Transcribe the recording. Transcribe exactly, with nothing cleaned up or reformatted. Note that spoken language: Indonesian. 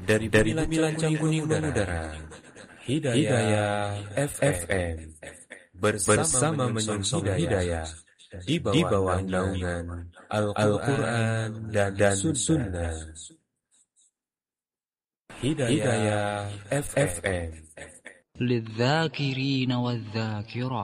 dari dari Bumi Lancang Kuning Mengudara, Hidayah F M bersama menyongsong hidayah di bawah naungan Al-Quran dan, dan Sunnah. Hidayah F M للذاكرين والذاكرات